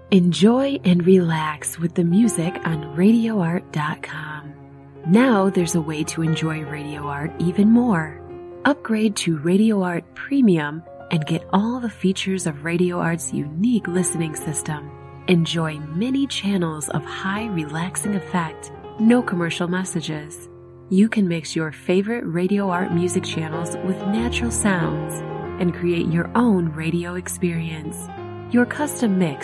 Enjoy and relax with the music on RadioArt.com. Now there's a way to enjoy Radio Art even more. Upgrade to Radio Art Premium and get all the features of Radio Art's unique listening system. Enjoy many channels of high relaxing effect, no commercial messages. You can mix your favorite Radio Art music channels with natural sounds and create your own radio experience. Your custom mix